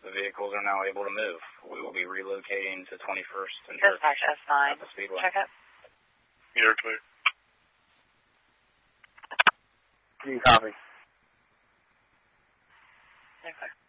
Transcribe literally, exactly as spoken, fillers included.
The vehicles are now able to move. We will be relocating to twenty-first and Dispatch S nine. at the Speedway. Check it. You're clear. Can you copy? You're clear.